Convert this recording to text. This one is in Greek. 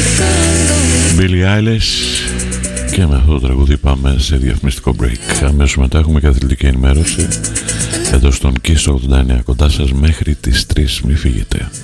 Billie Eilish. Και με αυτό το τραγούδι πάμε σε διαφημιστικό break. Αμέσως μετά έχουμε και αθλητική ενημέρωση εδώ στον Kiss 89, κοντά σας μέχρι τις 3. Μη φύγετε.